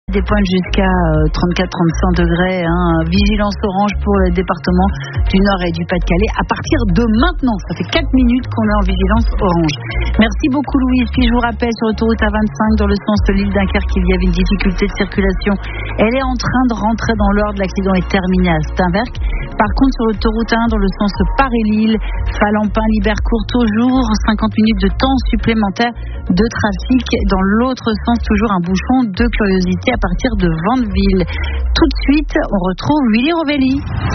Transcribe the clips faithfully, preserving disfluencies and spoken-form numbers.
Des pointes jusqu'à trente-quatre à trente-cinq degrés, hein. Vigilance orange pour le département du Nord et du Pas-de-Calais. À partir de maintenant, ça fait quatre minutes qu'on est en vigilance orange. Merci beaucoup Louise. Puis je vous rappelle, sur l'autoroute A vingt-cinq, dans le sens de l'île Dunkerque, il y avait une difficulté de circulation. Elle est en train de rentrer dans l'ordre. L'accident est terminé à Steinwerk. Par contre, sur l'autoroute un, dans le sens Paris-Lille, Falampin-Libercourt, toujours cinquante minutes de temps supplémentaire de trafic. Dans l'autre sens, toujours un bouchon de curiosité à partir de Vandeville. Tout de suite, on retrouve Willy Rovelli.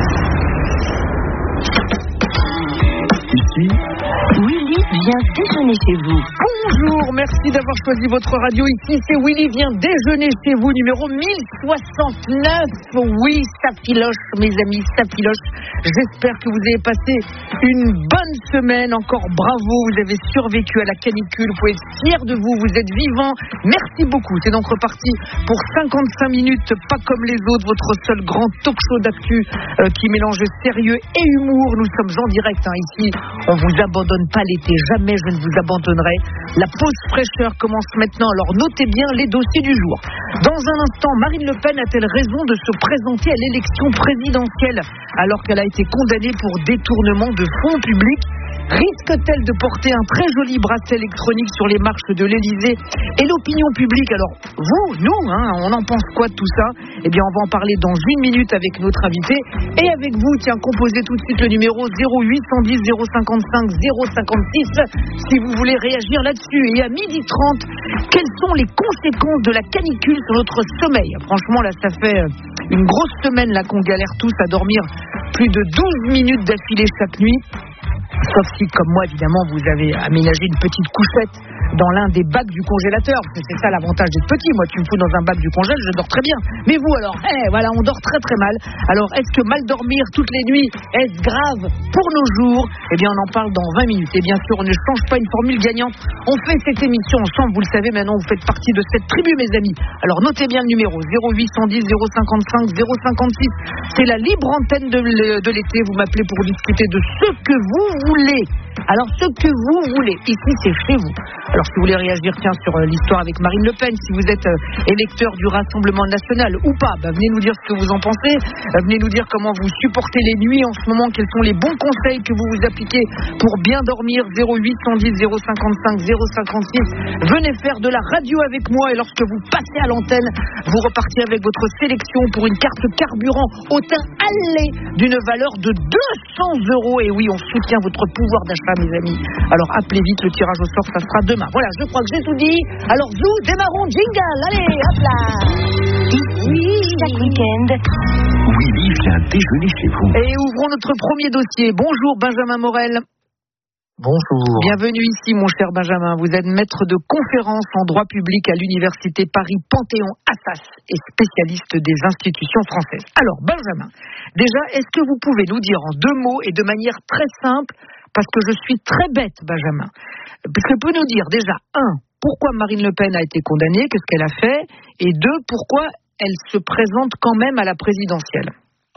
Ici, Willy vient déjeuner chez vous. Bonjour, merci d'avoir choisi votre radio. Ici, c'est Willy vient déjeuner chez vous, numéro mille soixante-neuf. Oui, ça filoche, mes amis, ça filoche. J'espère que vous avez passé une bonne semaine. Encore bravo, vous avez survécu à la canicule. Vous pouvez être fiers de vous, vous êtes vivants. Merci beaucoup. C'est donc reparti pour cinquante-cinq minutes, pas comme les autres, votre seul grand talk show d'actu euh, qui mélange sérieux et humour. Nous sommes en direct, hein, ici. On vous abandonne pas l'été, jamais je ne vous abandonnerai. La pause fraîcheur commence maintenant, alors notez bien les dossiers du jour. Dans un instant, Marine Le Pen a-t-elle raison de se présenter à l'élection présidentielle alors qu'elle a été condamnée pour détournement de fonds publics? Risque-t-elle de porter un très joli bracelet électronique sur les marches de l'Élysée? Et l'opinion publique, alors vous, nous, hein, on en pense quoi de tout ça? Eh bien, on va en parler dans une minute avec notre invité. Et avec vous, tiens, composez tout de suite le numéro zéro huit cent dix zéro cinquante-cinq zéro cinquante-six si vous voulez réagir là-dessus. Et à midi trente, quelles sont les conséquences de la canicule sur notre sommeil? Franchement, là, ça fait une grosse semaine là qu'on galère tous à dormir plus de douze minutes d'affilée chaque nuit. Sauf si, comme moi, évidemment, vous avez aménagé une petite couchette dans l'un des bacs du congélateur. Parce que c'est ça l'avantage d'être petit. Moi, tu me fous dans un bac du congèle, je dors très bien. Mais vous, alors, eh, voilà, on dort très très mal. Alors, est-ce que mal dormir toutes les nuits, est-ce grave pour nos jours? Eh bien, on en parle dans vingt minutes. Et bien sûr, on ne change pas une formule gagnante. On fait cette émission ensemble, vous le savez, maintenant, vous faites partie de cette tribu, mes amis. Alors, notez bien le numéro zéro huit cent dix zéro cinquante-cinq zéro cinquante-six. C'est la libre antenne de l'été. Vous m'appelez pour discuter de ce que vous voulez. Alors, ce que vous voulez, ici, c'est chez vous. Alors, si vous voulez réagir, tiens, sur euh, l'histoire avec Marine Le Pen, si vous êtes euh, électeur du Rassemblement national ou pas, bah, venez nous dire ce que vous en pensez. Euh, venez nous dire comment vous supportez les nuits en ce moment, quels sont les bons conseils que vous vous appliquez pour bien dormir. Zéro huit cent dix zéro cinquante-cinq zéro cinquante-six. Venez faire de la radio avec moi et lorsque vous passez à l'antenne, vous repartez avec votre sélection pour une carte carburant au teint allé d'une valeur de deux cents euros. Et oui, on soutient votre pouvoir d'achat, mes amis. Alors appelez vite, le tirage au sort, ça sera demain. Voilà, je crois que j'ai tout dit. Alors Zou, démarrons, jingle, allez, hop là. Ici, chaque week-end, Willy vient déjeuner chez vous. Et ouvrons notre premier dossier. Bonjour Benjamin Morel. Bonjour. Bienvenue ici, mon cher Benjamin. Vous êtes maître de conférence en droit public à l'université Paris-Panthéon-Assas et spécialiste des institutions françaises. Alors, Benjamin, déjà, est-ce que vous pouvez nous dire en deux mots et de manière très simple, parce que je suis très bête, Benjamin, parce que vous pouvez nous dire déjà, un, pourquoi Marine Le Pen a été condamnée, qu'est-ce qu'elle a fait, et deux, pourquoi elle se présente quand même à la présidentielle?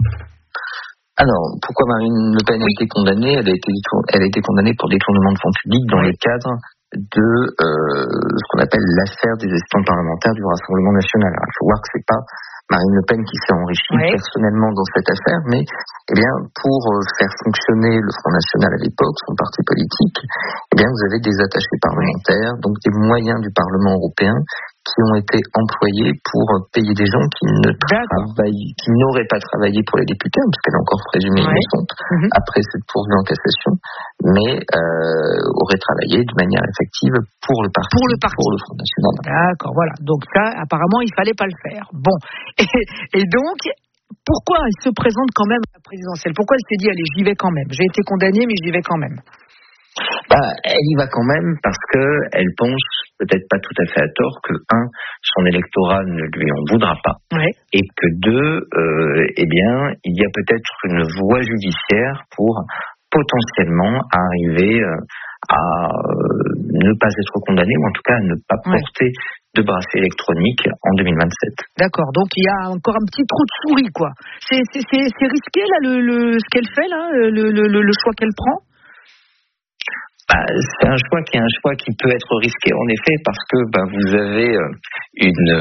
Alors, pourquoi Marine Le Pen a été condamnée? Elle a été, elle a été condamnée pour détournement de fonds publics dans le cadre de euh, ce qu'on appelle l'affaire des assistants parlementaires du Rassemblement national. Alors, il faut voir que c'est pas Marine Le Pen qui s'est enrichie oui. personnellement dans cette affaire, mais eh bien pour faire fonctionner le Front National à l'époque, son parti politique, eh bien vous avez des attachés parlementaires, donc des moyens du Parlement européen qui ont été employés pour payer des gens qui ne travaillent, qui n'auraient pas travaillé pour les députés, parce qu'elle est encore présumée ouais. innocente mm-hmm. après cette pourvue en cassation, mais euh, auraient travaillé de manière effective pour le parti, pour le, parti. Pour le Front National. D'accord, voilà. Donc ça, apparemment, il fallait pas le faire. Bon, et, et donc, pourquoi elle se présente quand même à la présidentielle? Pourquoi elle s'est dit, allez, j'y vais quand même? J'ai été condamnée, mais j'y vais quand même. Bah, elle y va quand même parce que elle pense, peut-être pas tout à fait à tort, que un, son électorat ne lui en voudra pas, ouais. et que deux, euh, eh bien, il y a peut-être une voie judiciaire pour potentiellement arriver euh, à euh, ne pas être condamné, ou en tout cas à ne pas ouais. porter de bracelet électronique en deux mille vingt-sept. D'accord, donc il y a encore un petit trou de souris, quoi. C'est, c'est, c'est, c'est risqué, là, le, le, ce qu'elle fait, là, le, le, le choix qu'elle prend? Bah, c'est un choix qui est un choix qui peut être risqué en effet parce que bah, vous avez une